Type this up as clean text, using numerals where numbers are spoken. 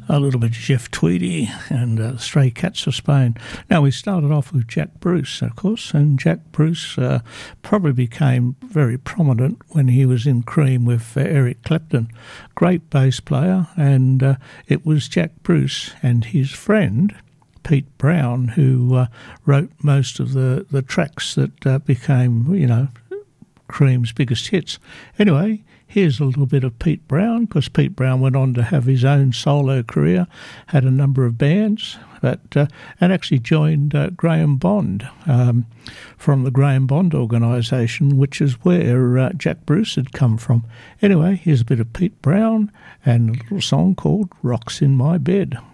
a little bit of Jeff Tweedy and Stray Cats of Spain. Now, we started off with Jack Bruce, of course, and Jack Bruce probably became very prominent when he was in Cream with Eric Clapton. Great bass player, and it was Jack Bruce and his friend Pete Brown who wrote most of the tracks that became, you know, Cream's biggest hits. Anyway, here's a little bit of Pete Brown, because Pete Brown went on to have his own solo career, had a number of bands, and actually joined Graham Bond from the Graham Bond organisation, which is where Jack Bruce had come from. Anyway, here's a bit of Pete Brown and a little song called Rocks in My Bed.